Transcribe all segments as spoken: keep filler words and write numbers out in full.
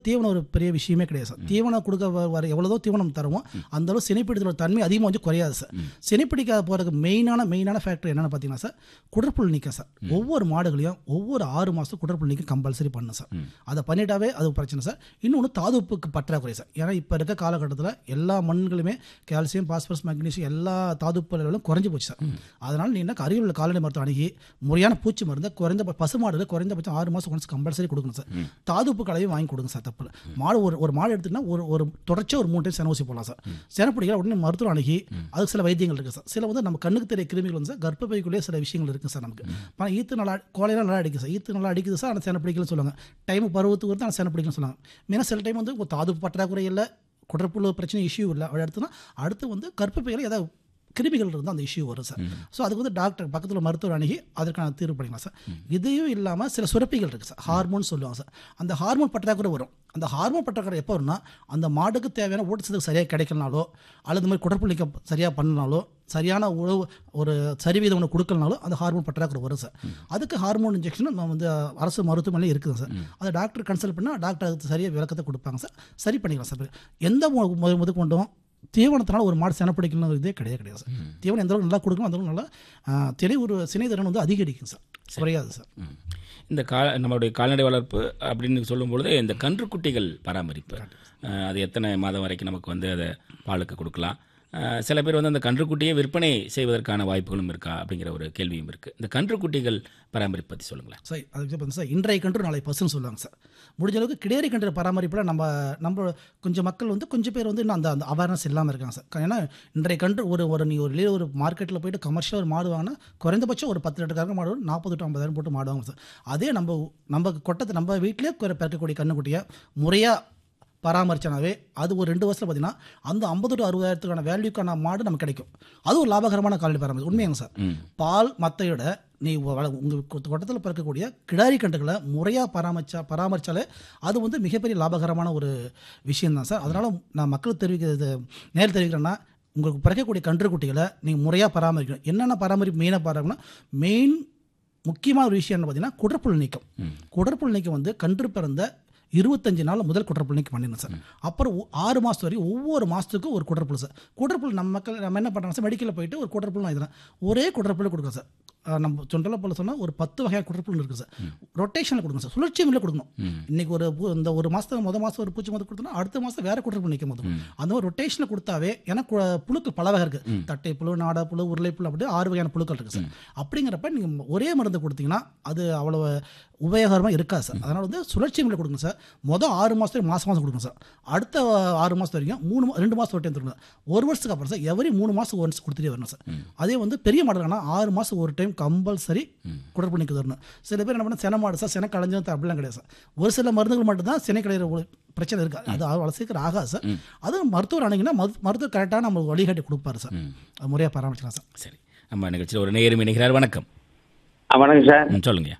தீவனம் ஒரு பெரிய விஷயமே கிடையாது சார். தீவனம் கொடுக்க வர எவ்வளோதோ தீவனம் தருவோம், அந்த அளவு சினைப்பிடித்தலோட தன்மை அதிகமாக வந்து குறையாது சார். சினைப்பிடிக்காத போகிறதுக்கு மெயினான மெயினான ஃபேக்டர் என்னென்னு பார்த்தீங்கன்னா சார், குடற்புல் நீக்கம் சார். ஒவ்வொரு மாடுகளையும் ஒவ்வொரு ஆறு மாதத்துக்கு குடற்புல் நீக்கம் கம்பல்சரி பண்ணணும் சார். அதை பண்ணிட்டாவே அது பிரச்சனை சார். இன்னொன்று தாதுப்புக்கு பற்றாக்குறை சார். ஏன்னா இப்போ இருக்க காலகட்டத்தில் எல்லா மண்களுமே கால்சியம், பாஸ்பரஸ், மெக்னீசியம் எல்லா தாதுப்பு லெவலும் குறைஞ்சி போச்சு சார். அதனால் நீ என்ன அருகில் உள்ள கால்நடை மருத்துவம் அணுகி முறையான பூச்சி மருந்து குறைந்த பசுமாடுகள் குறைந்தபட்சம் ஆறு மாதம் ஒன்ஸ் கம்பல்சரி கொடுக்கணும் சார். தாதுப்பு கலவையும் வாங்கி கொடுங்க சார். தப்பு மாடு ஒரு ஒரு மாடு எடுத்துக்கிட்டா ஒரு ஒரு தொடர்ச்சியாக ஒரு மூணு டைம் சென ஊசி போடலாம் சார். செனப்பிடிக்கிற உடனே மருத்துவம் அணுகி அதுக்கு சில வைத்தியங்கள் இருக்குது சார். சில வந்து நம்ம கண்ணுக்கு தெரிய கிருமிகள் வந்து சார் கர்ப்பப்பைக்குள்ளேயே சில விஷயங்கள் இருக்குது சார். நமக்கு ஆனால் ஈத்து நல்லா கோலையெல்லாம் நல்லா அடிக்குது சார். ஈத்து நல்லா அடிக்குது சார். ஆனால் செனப்பிடிக்கலன்னு சொல்லுவாங்க. டைம் பருவத்துக்கு வருது ஆனால் செனப்பிடிக்கலன்னு சொல்லுவாங்க. மெயினாக சில டைம் வந்து தாதுப்பு பற்றாக்குறை இல்லை, குடற்புழு பிரச்சனை இஷ்யூ இல்லை. அப்படி அடுத்துனா அடுத்து வந்து கர்ப்பப்பையில் ஏதாவது கிருமிகள் இருந்தால் அந்த இஷ்யூ வரும் சார். ஸோ அதுக்கு வந்து டாக்டர் பக்கத்தில் மருத்துவர் அணுகி அதற்கான தீர்வு பண்ணிக்கலாம் சார். இதையும் இல்லாமல் சில சுரப்பிகள் இருக்குது சார், ஹார்மோன் சொல்லுவாங்க சார். அந்த ஹார்மோன் பற்றாக்குறை வரும். அந்த ஹார்மோன் பற்றாக்குறை எப்போ வரும்னா அந்த மாட்டுக்கு தேவையான ஊட்டச்சத்து சரியாக கிடைக்கலனாலோ அல்லது மாதிரி குடற்புழு நீக்கம் சரியாக பண்ணனாலோ சரியான உணவு ஒரு சரிவீதம் ஒன்று கொடுக்கலனாலோ அந்த ஹார்மோன் பற்றாக்குறை வரும் சார். அதுக்கு ஹார்மோன் இன்ஜெக்ஷன் நம்ம வந்து அரசு மருத்துவமனையில் இருக்குது சார். அதை டாக்டர் கன்சல்ட் பண்ணால் டாக்டர் அதுக்கு சரியாக விளக்கத்தை கொடுப்பாங்க சார். சரி பண்ணிக்கலாம் சார். எந்த முது கொண்டும் தீவனத்தினால ஒரு மாடு செனப்பிடிக்கணும் இதே கிடையாது கிடையாது சார். தீவனம் எந்த அளவுக்கு நல்லா கொடுக்கணும் அந்த அளவுக்கு நல்லா தினை ஒரு சினை திறன் வந்து அதிகரிக்கும் சார், குறையாது சார். இந்த கா நம்மளுடைய கால்நடை வளர்ப்பு அப்படின்னு சொல்லும்பொழுது இந்த கன்றுக்குட்டிகள் பராமரிப்பு அது எத்தனை மாதம் வரைக்கும் நமக்கு வந்து அதை பாலுக்கு கொடுக்கலாம்? சில பேர் வந்து அந்த கன்றுக்குட்டியை விற்பனை செய்வதற்கான வாய்ப்புகளும் இருக்கா அப்படிங்கிற ஒரு கேள்வியும் இருக்குது. இந்த கன்றுக்குட்டிகள் பராமரிப்பு பற்றி சொல்லுங்களேன் சார். அதுக்கு வந்து சார் இன்றைய கன்று நாளை பசுன்னு சொல்லுவாங்க சார். முடிஞ்ச அளவுக்கு கிடேரி கன்று பராமரிப்பில் நம்ம நம்ம கொஞ்சம் மக்கள் வந்து கொஞ்சம் பேர் வந்து இன்னும் அந்த அந்த அவேர்னஸ் இல்லாமல் இருக்காங்க சார். ஏன்னா இன்றைய கன்று ஒரு ஒரு நீ ஒரு ஒரு மார்க்கெட்டில் போய்ட்டு கமர்ஷியல் ஒரு மாடு வாங்கினா குறைந்தபட்சம் ஒரு பத்து லிட்டர் மாடு நாற்பது டு ஐம்பதாயிரம் போட்டு மாடு வாங்க சார். அதே நம்ம நம்ம கொட்டத்தை நம்ம வீட்டிலே பிறக்கக்கூடிய கண்ணுக்குட்டியை முறையாக பராமரிச்சானாவே அது ஒரு ரெண்டு வருஷத்தில் பார்த்தீங்கன்னா அந்த ஐம்பது டு அறுபதாயிரத்துக்கான வேல்யூக்கான மாடு நமக்கு கிடைக்கும். அது ஒரு லாபகரமான கால்நடை பராமரிப்பு உண்மையாங்க சார். பால் மத்தையோட நீ உங்கள் கொட்டத்தில் பிறக்கக்கூடிய கிடாரி கன்றுகளை முறையாக பராமரிச்சா பராமரித்தாலே அது வந்து மிகப்பெரிய லாபகரமான ஒரு விஷயம்தான் சார். அதனால் நான் மக்களுக்கு தெரிவிக்கிறது நேரில் தெரிவிக்கிறேன்னா உங்களுக்கு பிறக்கக்கூடிய கன்றுக்குட்டிகளை நீங்கள் முறையாக பராமரிக்கணும். என்னென்ன பராமரிப்பு மெயினாக பராமரிக்கணும், மெயின் முக்கியமான ஒரு விஷயம் என்ன பார்த்தீங்கன்னா குடற்புழு நீக்கம். குடற்புழு நீக்கம் வந்து கன்று பிறந்த இருபத்தஞ்சு நாள் முதல் குடற்புழு நீக்கம் பண்ணிடணும் சார். அப்புறம் ஆறு மாதம் வரைக்கும் ஒவ்வொரு மாதத்துக்கும் ஒரு குடற்புழு சார். குடற்புழு நம்ம மக்கள் நம்ம என்ன பண்ணுறாங்க சார், மெடிக்கலில் போயிட்டு ஒரு குடற்புழு வாங்கிடுறேன், ஒரே குடற்புழு கொடுக்கும் சார். நம்ம சொண்டல போல சொன்னால் ஒரு பத்து வகையான குடற்புழு இருக்குது சார். ரொட்டேஷனில் கொடுக்கணும் சார், சுழற்சி முறையில் கொடுக்கணும். இன்றைக்கி ஒரு இந்த ஒரு மாதத்துக்கு முதல் மாதம் ஒரு பூச்சி மருந்து கொடுத்தோம்னா அடுத்த மாதம் வேறு குடற்புழு நீக்கம் போதும். அந்த மாதிரி ரொட்டேஷனில் கொடுத்தாவே ஏன்னா புழுக்கள் பல வகை இருக்குது. தட்டை புழு, நாடா புழு, உருளை புழு, அப்படி ஆறு வகையான புழுக்கள் இருக்குது சார். அப்படிங்கிறப்ப நீங்கள் ஒரே மருந்து கொடுத்தீங்கன்னா அது அவ்வளோ உபயோகரமாக இருக்காது சார். அதனால் வந்து சுழற்சி முறையில் கொடுங்க சார். மொதல் ஆறு மாதத்துக்கு மாதம் மாதம் கொடுங்க சார். அடுத்த ஆறு மாதம் வரைக்கும் மூணு ரெண்டு மாதம் ஒரு டைம் கொடுங்க. ஒரு வருஷத்துக்கு அப்புறம் சார் எவரி மூணு மாதம் ஒன்ஸ் கொடுத்துட்டே வரணும் சார். அதே வந்து பெரிய மாடுனா ஆறு மாதம் ஒரு டைம் கம்பல்சரி குடற்புழு நீக்கம் வரணும். சில பேர் என்ன பண்ண சென மாடு சார் சென களைஞ்சது அப்படிலாம் கிடையாது சார். ஒரு சில மருந்துகள் மட்டும்தான் செனை களையிற பிரச்சனை இருக்குது. அது அவ்வளோ சீக்கிரம் ஆகாது சார். அது மருத்துவர் அணுகினா மருத்துவர் கரெக்டாக நம்ம வழிகாட்டி கொடுப்பாரு சார். அது முறையாக பராமரிக்கலாம் சார். சரி, நம்ம நிகழ்ச்சியில் ஒரு நேயரும் இணைகிறார். வணக்கம். வணக்கம் சார். சொல்லுங்க.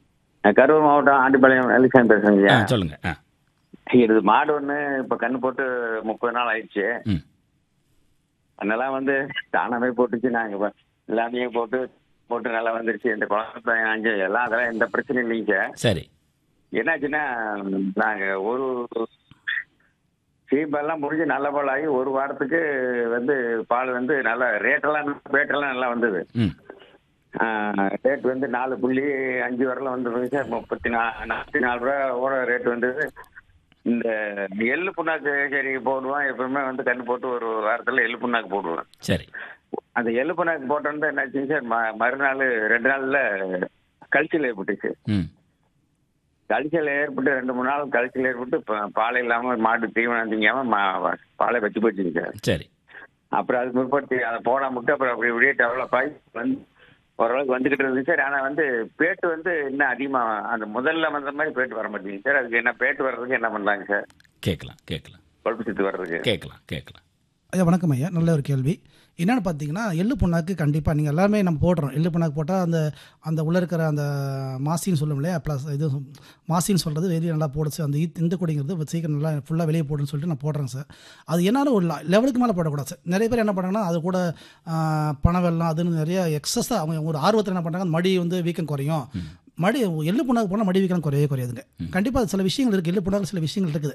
கரூர் மாவட்டம் ஆண்டிப்பாளையம் எலிசாமி பேசுறேங்க. சொல்லுங்க. இது மாடு ஒன்று இப்போ கண்ணு போட்டு முப்பது நாள் ஆயிடுச்சு. அதெல்லாம் வந்து தானாவே போட்டுச்சு. நாங்கள் எல்லாத்தையும் போட்டு போட்டு நல்லா வந்துருச்சு. இந்த குழந்தை அஞ்சு எல்லாம் அதெல்லாம் எந்த பிரச்சனையும் இல்லைங்க. சரி, என்னாச்சுன்னா நாங்கள் ஒரு சீப்பெல்லாம் முடிஞ்சு நல்ல பால் ஆகி ஒரு வாரத்துக்கு வந்து பால் வந்து நல்லா ரேட்டெல்லாம் ரேட்டெல்லாம் நல்லா வந்தது. ரேட் வந்து நாலு புள்ளி அஞ்சு வரலாம் வந்துருங்க சார். முப்பத்தி நா நாற்பத்தி நாலு ரூபா ஓட ரேட் வந்தது. இந்த எள்ளு புண்ணாக்கு சரி போடுவோம் எப்பவுமே வந்து கண்ணு போட்டு ஒரு வாரத்தில் எள்ளு புண்ணாக்கு போடுவேன். சரி, அந்த எள்ளு புண்ணாக்கு போட்டோன்னு என்னாச்சுங்க சார், ம மறுநாள் ரெண்டு நாளில் கழிச்சல் ஏற்பட்டுச்சு. கழிச்சல் ஏற்பட்டு ரெண்டு மூணு நாள் கழிச்சல் ஏற்பட்டு பாலை இல்லாமல் மாடு தீவனம் திங்காமல் பாலை வச்சு போச்சுங்க சார். சரி, அப்புறம் அதுக்கு முற்படுத்தி அதை போடாம விட்டு அப்புறம் அப்படி இப்படியே டெவலப் ஆகி வந்து ஓரளவுக்கு வந்துகிட்டு இருந்துச்சு சார். ஆனால் வந்து பேட்டு வந்து இன்னும் அதிகமாக அந்த முதல்ல வந்த மாதிரி பேட்டு வர மாட்டேங்குது சார். அதுக்கு என்ன பேட்டு வர்றதுக்கு என்ன பண்ணுறாங்க சார்? கேட்கலாம் கேட்கலாம் கொழுப்பு சத்து வர்றதுக்கு கேட்கலாம் கேட்கலாம் ஐயா வணக்கம் ஐயா, நல்ல ஒரு கேள்வி. என்னென்னு பார்த்தீங்கன்னா எள்ளு புண்ணாக்கு கண்டிப்பாக நீங்கள் எல்லாருமே நம்ம போடுறோம். எள்ளு புண்ணாக்கு போட்டால் அந்த அந்த உள்ளே இருக்கிற அந்த மாசின்னு சொல்லும் இல்லையா, ப்ளஸ் இது மாசின்னு சொல்கிறது வெளியே நல்லா போடுச்சு. அந்த இந்த கொடிங்கிறது சீக்கிரம் நல்லா ஃபுல்லாக வெளியே போடுன்னு சொல்லிட்டு நான் போடுறேன் சார். அது என்னால் ஒரு லெவலுக்கு மேலே போடக்கூடாது சார். நிறைய பேர் என்ன பண்ணுறாங்கன்னா அது கூட பணம் வெள்ளம் அதுன்னு நிறைய எக்ஸஸாக அவங்க ஒரு ஆர்வத்தில் என்ன பண்ணுறாங்க, மடி வந்து வீக்கம் குறையும், மடி எள்ளு புண்ணாக்கு போனால் மடி வீக்கம் குறையவே குறையாதுங்க. கண்டிப்பாக சில விஷயங்கள் இருக்குது, எள்ளு புண்ணாக்கு சில விஷயங்கள் இருக்குது.